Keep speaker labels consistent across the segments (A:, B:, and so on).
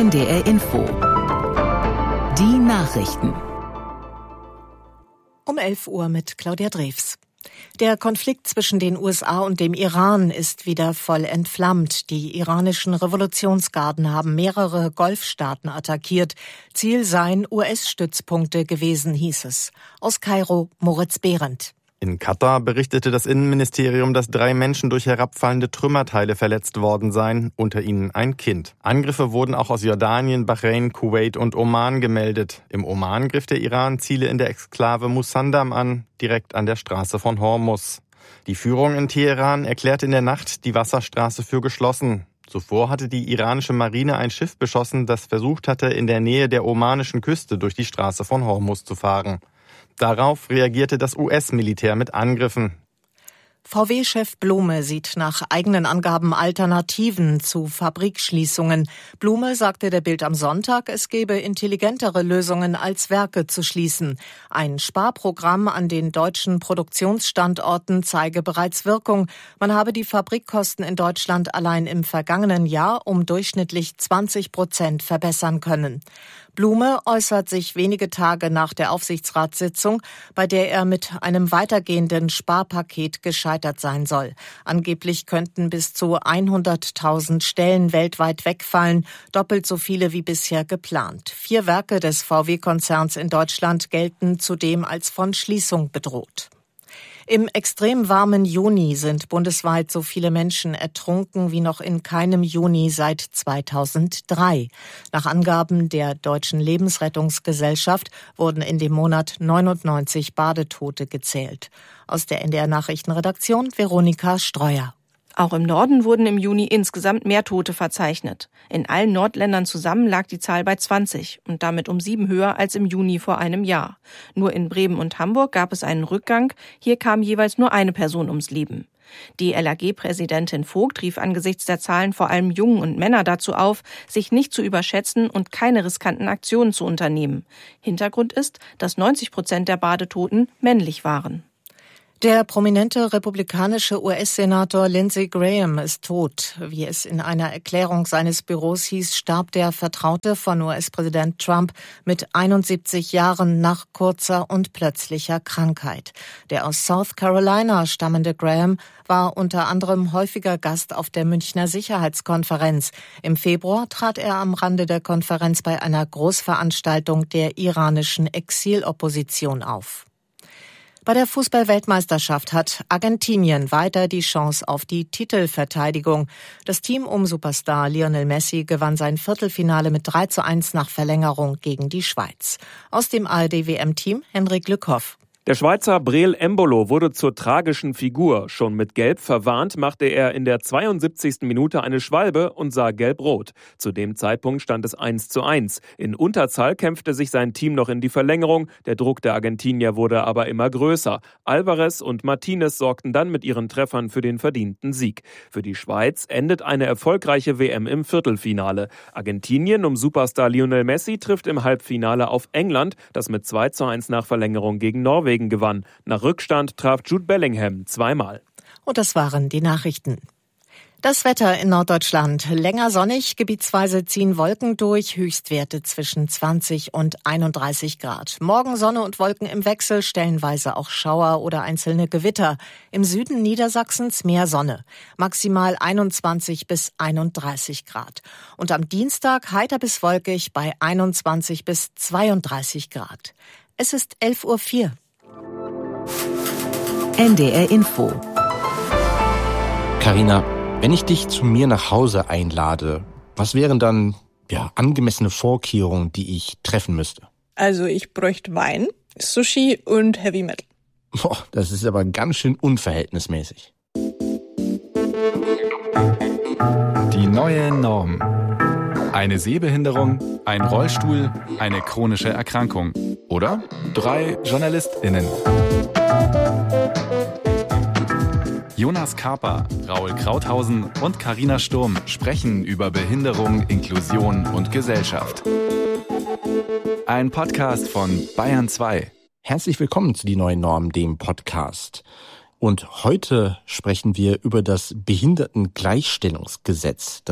A: NDR Info. Die Nachrichten.
B: Um 11 Uhr mit Claudia Drews. Der Konflikt zwischen den USA und dem Iran ist wieder voll entflammt. Die iranischen Revolutionsgarden haben mehrere Golfstaaten attackiert. Ziel seien US-Stützpunkte gewesen, hieß es. Aus Kairo, Moritz Behrendt.
C: In Katar berichtete das Innenministerium, dass 3 Menschen durch herabfallende Trümmerteile verletzt worden seien, unter ihnen ein Kind. Angriffe wurden auch aus Jordanien, Bahrain, Kuwait und Oman gemeldet. Im Oman griff der Iran Ziele in der Exklave Musandam an, direkt an der Straße von Hormuz. Die Führung in Teheran erklärte in der Nacht die Wasserstraße für geschlossen. Zuvor hatte die iranische Marine ein Schiff beschossen, das versucht hatte, in der Nähe der omanischen Küste durch die Straße von Hormuz zu fahren. Darauf reagierte das US-Militär mit Angriffen.
B: VW-Chef Blume sieht nach eigenen Angaben Alternativen zu Fabrikschließungen. Blume sagte der Bild am Sonntag, es gebe intelligentere Lösungen als Werke zu schließen. Ein Sparprogramm an den deutschen Produktionsstandorten zeige bereits Wirkung. Man habe die Fabrikkosten in Deutschland allein im vergangenen Jahr um durchschnittlich 20% verbessern können. Blume äußert sich wenige Tage nach der Aufsichtsratssitzung, bei der er mit einem weitergehenden Sparpaket gescheitert sein soll. Angeblich könnten bis zu 100.000 Stellen weltweit wegfallen, doppelt so viele wie bisher geplant. 4 Werke des VW-Konzerns in Deutschland gelten zudem als von Schließung bedroht. Im extrem warmen Juni sind bundesweit so viele Menschen ertrunken wie noch in keinem Juni seit 2003. Nach Angaben der Deutschen Lebensrettungsgesellschaft wurden in dem Monat 99 Badetote gezählt. Aus der NDR Nachrichtenredaktion Veronika Streuer.
D: Auch im Norden wurden im Juni insgesamt mehr Tote verzeichnet. In allen Nordländern zusammen lag die Zahl bei 20 und damit um 7 höher als im Juni vor einem Jahr. Nur in Bremen und Hamburg gab es einen Rückgang. Hier kam jeweils nur eine Person ums Leben. Die LAG-Präsidentin Vogt rief angesichts der Zahlen vor allem Jungen und Männer dazu auf, sich nicht zu überschätzen und keine riskanten Aktionen zu unternehmen. Hintergrund ist, dass 90% der Badetoten männlich waren.
B: Der prominente republikanische US-Senator Lindsey Graham ist tot. Wie es in einer Erklärung seines Büros hieß, starb der Vertraute von US-Präsident Trump mit 71 Jahren nach kurzer und plötzlicher Krankheit. Der aus South Carolina stammende Graham war unter anderem häufiger Gast auf der Münchner Sicherheitskonferenz. Im Februar trat er am Rande der Konferenz bei einer Großveranstaltung der iranischen Exilopposition auf. Bei der Fußball-Weltmeisterschaft hat Argentinien weiter die Chance auf die Titelverteidigung. Das Team um Superstar Lionel Messi gewann sein Viertelfinale mit 3:1 nach Verlängerung gegen die Schweiz. Aus dem ARD-WM-Team Henrik Lückhoff.
E: Der Schweizer Breel Embolo wurde zur tragischen Figur. Schon mit Gelb verwarnt machte er in der 72. Minute eine Schwalbe und sah gelb-rot. Zu dem Zeitpunkt stand es 1:1. In Unterzahl kämpfte sich sein Team noch in die Verlängerung. Der Druck der Argentinier wurde aber immer größer. Alvarez und Martinez sorgten dann mit ihren Treffern für den verdienten Sieg. Für die Schweiz endet eine erfolgreiche WM im Viertelfinale. Argentinien um Superstar Lionel Messi trifft im Halbfinale auf England, das mit 2:1 nach Verlängerung gegen Norwegen gewann. Nach Rückstand traf Jude Bellingham zweimal.
B: Und das waren die Nachrichten. Das Wetter in Norddeutschland. Länger sonnig, gebietsweise ziehen Wolken durch, Höchstwerte zwischen 20 und 31 Grad. Morgen Sonne und Wolken im Wechsel, stellenweise auch Schauer oder einzelne Gewitter. Im Süden Niedersachsens mehr Sonne, maximal 21 bis 31 Grad. Und am Dienstag heiter bis wolkig bei 21 bis 32 Grad. Es ist 11:04 Uhr.
A: NDR Info.
F: Carina, wenn ich dich zu mir nach Hause einlade, was wären dann angemessene Vorkehrungen, die ich treffen müsste?
G: Also ich bräuchte Wein, Sushi und Heavy Metal.
F: Boah, das ist aber ganz schön unverhältnismäßig.
H: Die neue Norm. Eine Sehbehinderung, ein Rollstuhl, eine chronische Erkrankung oder 3 JournalistInnen. Jonas Karper, Raul Krauthausen und Carina Sturm sprechen über Behinderung, Inklusion und Gesellschaft. Ein Podcast von Bayern 2.
F: Herzlich willkommen zu Die neue Norm, dem Podcast. Und heute sprechen wir über das Behindertengleichstellungsgesetz, das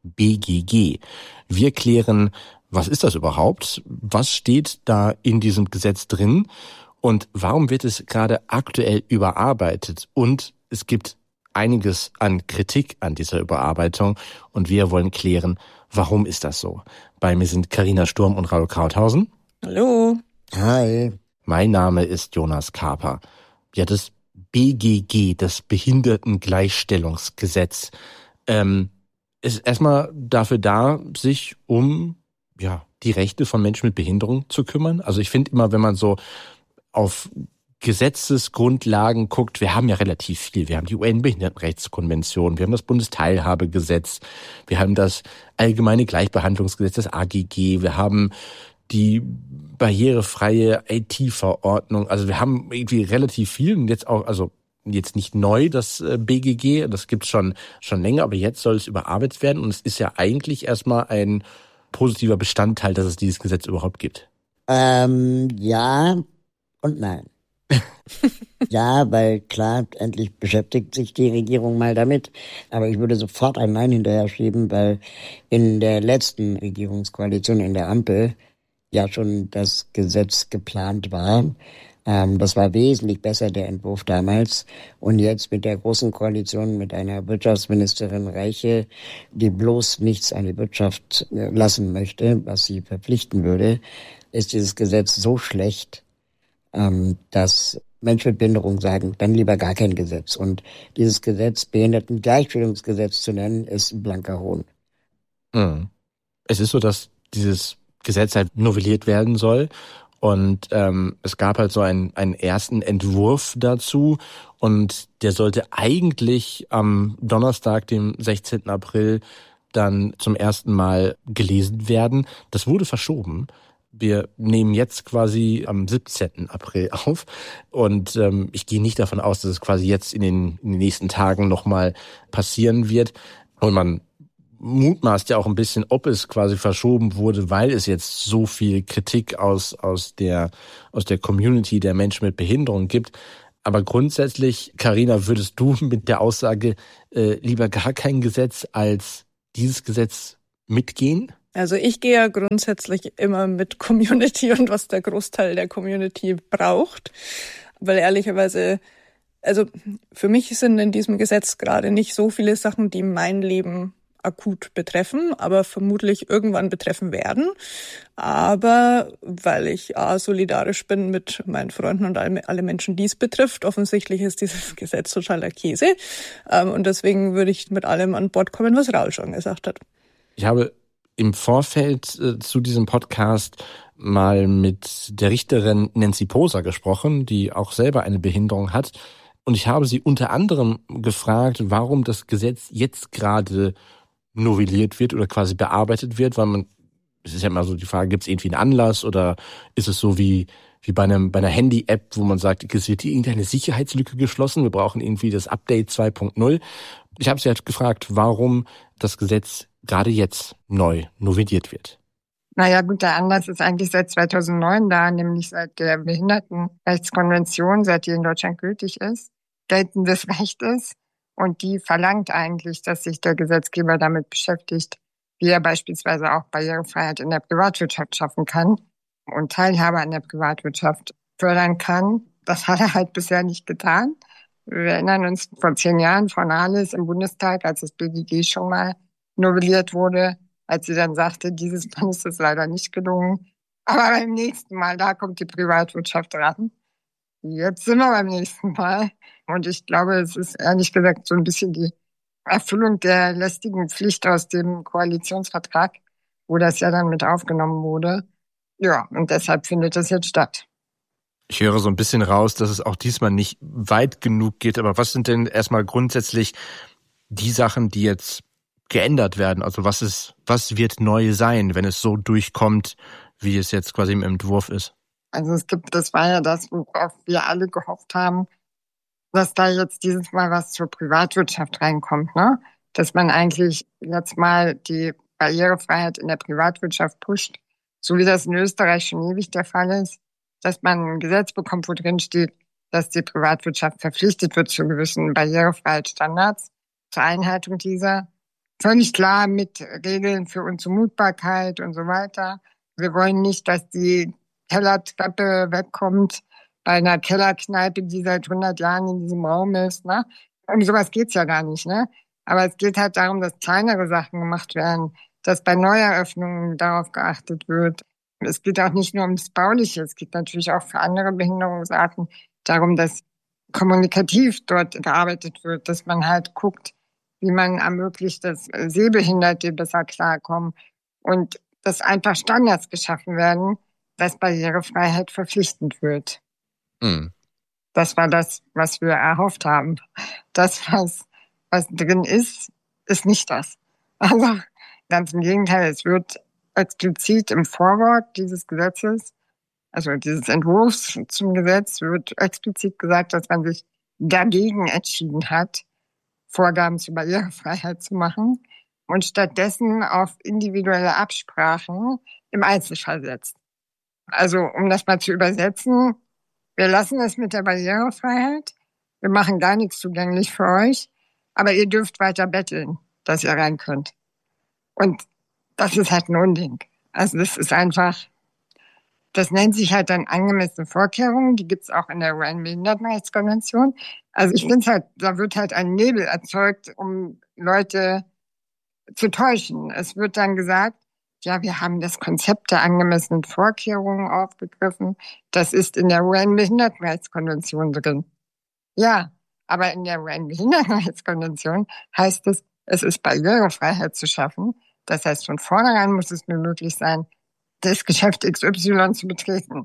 F: BGG. Wir klären, was ist das überhaupt? Was steht da in diesem Gesetz drin? Und warum wird es gerade aktuell überarbeitet? Und es gibt einiges an Kritik an dieser Überarbeitung. Und wir wollen klären, warum ist das so? Bei mir sind Carina Sturm und Raoul Krauthausen.
G: Hallo.
I: Hi.
F: Mein Name ist Jonas Karper. Ja, das BGG, das Behindertengleichstellungsgesetz, ist erstmal dafür da, sich um die Rechte von Menschen mit Behinderung zu kümmern. Also ich finde immer, wenn man so auf Gesetzesgrundlagen guckt, wir haben ja relativ viel. Wir haben die UN-Behindertenrechtskonvention, wir haben das Bundesteilhabegesetz, wir haben das Allgemeine Gleichbehandlungsgesetz, das AGG, wir haben die barrierefreie IT-Verordnung. Also wir haben irgendwie relativ viel und jetzt auch, also jetzt nicht neu, das BGG, das gibt's schon länger, aber jetzt soll es überarbeitet werden und es ist ja eigentlich erstmal ein positiver Bestandteil, dass es dieses Gesetz überhaupt gibt.
I: Ja und nein. Ja, weil klar, endlich beschäftigt sich die Regierung mal damit, aber ich würde sofort ein Nein hinterher schieben, weil in der letzten Regierungskoalition, in der Ampel, ja schon das Gesetz geplant war. Das war wesentlich besser, der Entwurf damals. Und jetzt mit der Großen Koalition, mit einer Wirtschaftsministerin Reiche, die bloß nichts an die Wirtschaft lassen möchte, was sie verpflichten würde, ist dieses Gesetz so schlecht, dass Menschen mit Behinderung sagen, dann lieber gar kein Gesetz. Und dieses Gesetz, Behindertengleichstellungsgesetz zu nennen, ist ein blanker Hohn.
F: Es ist so, dass dieses Gesetz halt novelliert werden soll. Und es gab halt so einen ersten Entwurf dazu und der sollte eigentlich am Donnerstag, dem 16. April, dann zum ersten Mal gelesen werden. Das wurde verschoben. Wir nehmen jetzt quasi am 17. April auf und ich gehe nicht davon aus, dass es quasi jetzt in den nächsten Tagen nochmal passieren wird. Und man mutmaßt ja auch ein bisschen, ob es quasi verschoben wurde, weil es jetzt so viel Kritik aus der Community der Menschen mit Behinderung gibt. Aber grundsätzlich, Carina, würdest du mit der Aussage lieber gar kein Gesetz als dieses Gesetz mitgehen?
G: Also ich gehe ja grundsätzlich immer mit Community und was der Großteil der Community braucht, weil ehrlicherweise, also für mich sind in diesem Gesetz gerade nicht so viele Sachen, die mein Leben akut betreffen, aber vermutlich irgendwann betreffen werden. Aber weil ich solidarisch bin mit meinen Freunden und alle Menschen, die es betrifft, offensichtlich ist dieses Gesetz totaler Käse. Und deswegen würde ich mit allem an Bord kommen, was Raoul schon gesagt hat.
F: Ich habe im Vorfeld zu diesem Podcast mal mit der Richterin Nancy Poser gesprochen, die auch selber eine Behinderung hat. Und ich habe sie unter anderem gefragt, warum das Gesetz jetzt gerade novelliert wird oder quasi bearbeitet wird, weil es ist ja immer so die Frage, gibt es irgendwie einen Anlass oder ist es so wie bei einer Handy-App, wo man sagt, es wird hier irgendeine Sicherheitslücke geschlossen, wir brauchen irgendwie das Update 2.0. Ich habe sie halt gefragt, warum das Gesetz gerade jetzt neu novelliert wird.
J: Naja gut, der Anlass ist eigentlich seit 2009 da, nämlich seit der Behindertenrechtskonvention, seit die in Deutschland gültig ist, geltendes Recht ist. Und die verlangt eigentlich, dass sich der Gesetzgeber damit beschäftigt, wie er beispielsweise auch Barrierefreiheit in der Privatwirtschaft schaffen kann und Teilhabe an der Privatwirtschaft fördern kann. Das hat er halt bisher nicht getan. Wir erinnern uns vor 10 Jahren, Frau Nahles im Bundestag, als das BGG schon mal novelliert wurde, als sie dann sagte, dieses Mal ist es leider nicht gelungen. Aber beim nächsten Mal, da kommt die Privatwirtschaft ran. Jetzt sind wir beim nächsten Mal. Und ich glaube, es ist ehrlich gesagt so ein bisschen die Erfüllung der lästigen Pflicht aus dem Koalitionsvertrag, wo das ja dann mit aufgenommen wurde. Ja, und deshalb findet das jetzt statt.
F: Ich höre so ein bisschen raus, dass es auch diesmal nicht weit genug geht. Aber was sind denn erstmal grundsätzlich die Sachen, die jetzt geändert werden? Also was wird neu sein, wenn es so durchkommt, wie es jetzt quasi im Entwurf ist?
J: Also das war ja das, worauf wir alle gehofft haben, dass da jetzt dieses Mal was zur Privatwirtschaft reinkommt, ne? Dass man eigentlich jetzt mal die Barrierefreiheit in der Privatwirtschaft pusht, so wie das in Österreich schon ewig der Fall ist, dass man ein Gesetz bekommt, wo drin steht, dass die Privatwirtschaft verpflichtet wird zu gewissen Barrierefreiheitsstandards, zur Einhaltung dieser. völlig klar mit Regeln für Unzumutbarkeit und so weiter. Wir wollen nicht, dass die Kellertreppe wegkommt bei einer Kellerkneipe, die seit 100 Jahren in diesem Raum ist. Ne? Um sowas geht's ja gar nicht. Ne? Aber es geht halt darum, dass kleinere Sachen gemacht werden, dass bei Neueröffnungen darauf geachtet wird. Es geht auch nicht nur ums Bauliche, es geht natürlich auch für andere Behinderungsarten darum, dass kommunikativ dort gearbeitet wird, dass man halt guckt, wie man ermöglicht, dass Sehbehinderte besser klarkommen und dass einfach Standards geschaffen werden, dass Barrierefreiheit verpflichtend wird.
F: Mhm.
J: Das war das, was wir erhofft haben. Das, was drin ist, ist nicht das. Also ganz im Gegenteil, es wird explizit im Vorwort dieses Gesetzes, also dieses Entwurfs zum Gesetz, wird explizit gesagt, dass man sich dagegen entschieden hat, Vorgaben zur Barrierefreiheit zu machen und stattdessen auf individuelle Absprachen im Einzelfall setzt. Also um das mal zu übersetzen, wir lassen es mit der Barrierefreiheit, wir machen gar nichts zugänglich für euch, aber ihr dürft weiter betteln, dass ihr rein könnt. Und das ist halt ein Unding. Also das ist einfach, das nennt sich halt dann angemessene Vorkehrungen, die gibt's auch in der UN-Behindertenrechtskonvention. Also ich finde halt, da wird halt ein Nebel erzeugt, um Leute zu täuschen. Es wird dann gesagt, ja, wir haben das Konzept der angemessenen Vorkehrungen aufgegriffen. Das ist in der UN-Behindertenrechtskonvention drin. Ja, aber in der UN-Behindertenrechtskonvention heißt es, es ist Barrierefreiheit zu schaffen. Das heißt, von vornherein muss es mir möglich sein, das Geschäft XY zu betreten.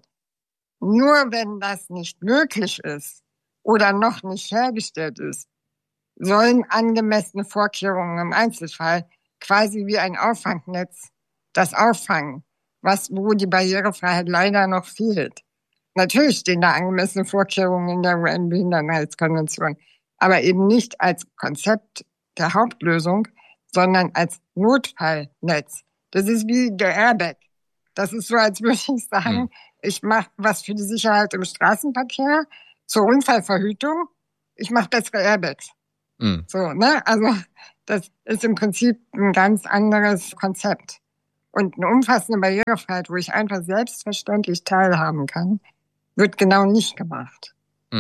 J: Nur wenn das nicht möglich ist oder noch nicht hergestellt ist, sollen angemessene Vorkehrungen im Einzelfall quasi wie ein Auffangnetz das auffangen, wo die Barrierefreiheit leider noch fehlt. Natürlich stehen da angemessene Vorkehrungen in der UN-Behindertenrechtskonvention, aber eben nicht als Konzept der Hauptlösung, sondern als Notfallnetz. Das ist wie der Airbag. Das ist so, als würde ich sagen, ich mache was für die Sicherheit im Straßenverkehr, zur Unfallverhütung, ich mache bessere Airbags. So, ne? Also das ist im Prinzip ein ganz anderes Konzept. Und eine umfassende Barrierefreiheit, wo ich einfach selbstverständlich teilhaben kann, wird genau nicht gemacht.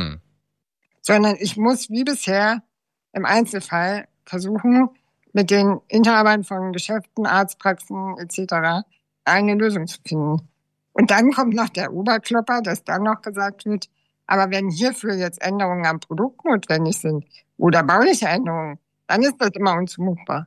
J: Sondern ich muss wie bisher im Einzelfall versuchen, mit den Inhabern von Geschäften, Arztpraxen etc. eine Lösung zu finden. Und dann kommt noch der Oberklopper, dass dann noch gesagt wird, aber wenn hierfür jetzt Änderungen am Produkt notwendig sind oder bauliche Änderungen, dann ist das immer unzumutbar.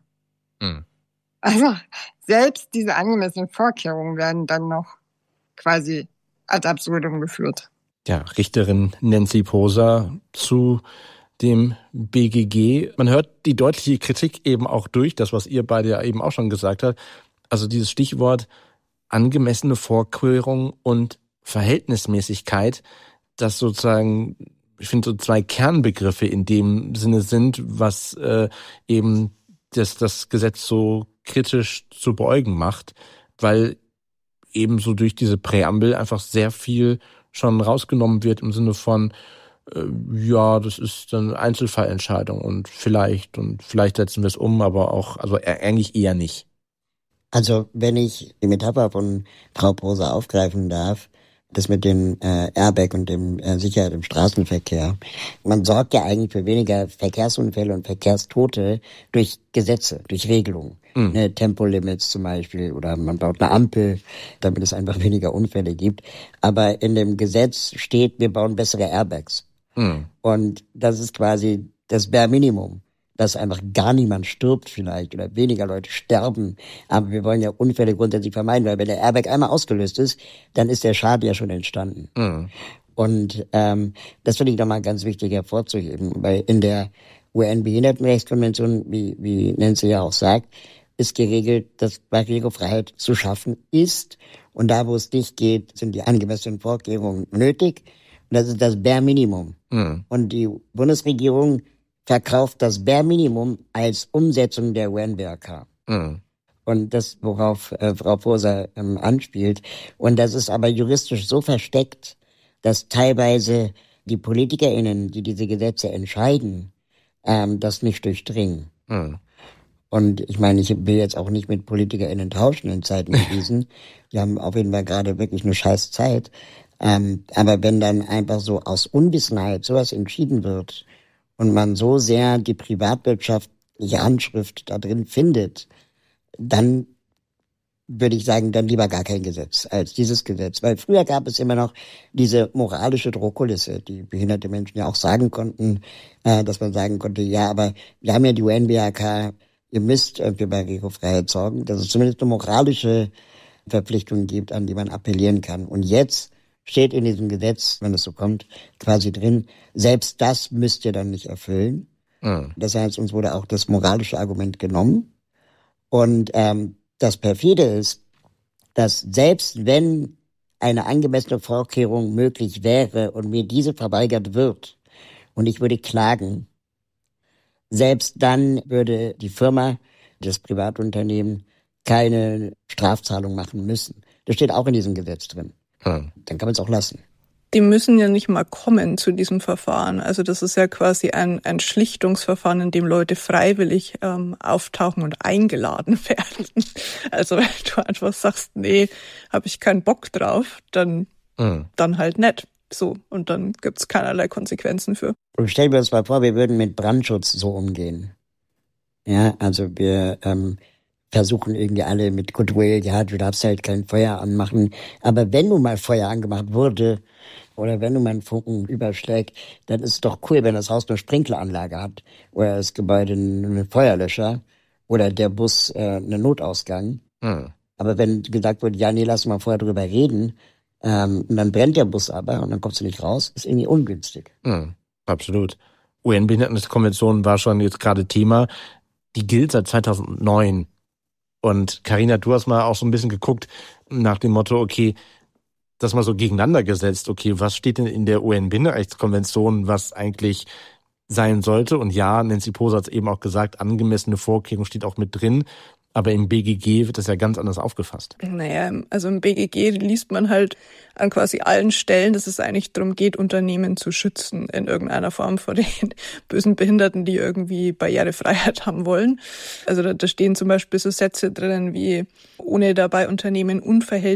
J: Also selbst diese angemessenen Vorkehrungen werden dann noch quasi ad absurdum geführt.
F: Ja, Richterin Nancy Poser zu dem BGG. Man hört die deutliche Kritik eben auch durch, das, was ihr beide ja eben auch schon gesagt habt. Also dieses Stichwort angemessene Vorkehrung und Verhältnismäßigkeit, das sozusagen, ich finde, so zwei Kernbegriffe in dem Sinne sind, was eben das Gesetz so kritisch zu beäugen macht, weil eben so durch diese Präambel einfach sehr viel schon rausgenommen wird im Sinne von, ja, das ist eine Einzelfallentscheidung und vielleicht setzen wir es um, aber auch, also eigentlich eher nicht.
I: Also wenn ich die Metapher von Frau Poser aufgreifen darf, das mit dem Airbag und dem Sicherheit im Straßenverkehr. Man sorgt ja eigentlich für weniger Verkehrsunfälle und Verkehrstote durch Gesetze, durch Regelungen. Tempolimits zum Beispiel, oder man baut eine Ampel, damit es einfach weniger Unfälle gibt. Aber in dem Gesetz steht, wir bauen bessere Airbags. Und das ist quasi das Bare Minimum, dass einfach gar niemand stirbt vielleicht oder weniger Leute sterben. Aber wir wollen ja Unfälle grundsätzlich vermeiden, weil wenn der Airbag einmal ausgelöst ist, dann ist der Schaden ja schon entstanden. Und das finde ich nochmal ganz wichtig hervorzuheben, weil in der UN-Behindertenrechtskonvention, wie Nancy ja auch sagt, ist geregelt, dass Barrierefreiheit zu schaffen ist. Und da, wo es nicht geht, sind die angemessenen Vorkehrungen nötig. Und das ist das Bare Minimum. Und die Bundesregierung verkauft das Bare Minimum als Umsetzung der UN-BRK. Und das, worauf Frau Poser anspielt. Und das ist aber juristisch so versteckt, dass teilweise die PolitikerInnen, die diese Gesetze entscheiden, das nicht durchdringen. Und ich meine, ich will jetzt auch nicht mit PolitikerInnen tauschen in Zeiten wie diesen. Die haben auf jeden Fall gerade wirklich eine scheiß Zeit. Aber wenn dann einfach so aus Unwissenheit sowas entschieden wird und man so sehr die privatwirtschaftliche Handschrift da drin findet, dann würde ich sagen, dann lieber gar kein Gesetz als dieses Gesetz. Weil früher gab es immer noch diese moralische Drohkulisse, die behinderte Menschen ja auch sagen konnten, dass man sagen konnte, ja, aber wir haben ja die UN-BRK, ihr müsst irgendwie Barrierefreiheit sorgen, dass es zumindest eine moralische Verpflichtung gibt, an die man appellieren kann. Und jetzt steht in diesem Gesetz, wenn es so kommt, quasi drin, selbst das müsst ihr dann nicht erfüllen. Mhm. Das heißt, uns wurde auch das moralische Argument genommen. Und das perfide ist, dass selbst wenn eine angemessene Vorkehrung möglich wäre und mir diese verweigert wird und ich würde klagen, selbst dann würde die Firma, das Privatunternehmen, keine Strafzahlung machen müssen. Das steht auch in diesem Gesetz drin. Dann kann man es auch lassen.
G: Die müssen ja nicht mal kommen zu diesem Verfahren. Also das ist ja quasi ein Schlichtungsverfahren, in dem Leute freiwillig auftauchen und eingeladen werden. Also wenn du einfach sagst, nee, habe ich keinen Bock drauf, dann halt nicht. So, und dann gibt's keinerlei Konsequenzen für.
I: Und stellen wir uns mal vor, wir würden mit Brandschutz so umgehen. Ja, also wir versuchen irgendwie alle mit Goodwill, ja, du darfst halt kein Feuer anmachen. Aber wenn nun mal Feuer angemacht wurde oder wenn nun mal ein Funken überschlägt, dann ist es doch cool, wenn das Haus eine Sprinkleranlage hat oder das Gebäude einen Feuerlöscher oder der Bus einen Notausgang. Aber wenn gesagt wird, ja, nee, lass mal vorher drüber reden, und dann brennt der Bus aber und dann kommst du nicht raus, ist irgendwie ungünstig.
F: Absolut. UN-Behindertenkonvention war schon jetzt gerade Thema. Die gilt seit 2009. Und Carina, du hast mal auch so ein bisschen geguckt nach dem Motto, okay, das mal so gegeneinander gesetzt, okay, was steht denn in der UN-Behindertenrechtskonvention, was eigentlich sein sollte? Und ja, Nancy Faeser hat es eben auch gesagt, angemessene Vorkehrung steht auch mit drin. Aber im BGG wird das ja ganz anders aufgefasst.
G: Naja, also im BGG liest man halt an quasi allen Stellen, dass es eigentlich darum geht, Unternehmen zu schützen in irgendeiner Form vor den bösen Behinderten, die irgendwie Barrierefreiheit haben wollen. Also da stehen zum Beispiel so Sätze drin wie, ohne dabei Unternehmen unverhältnismäßig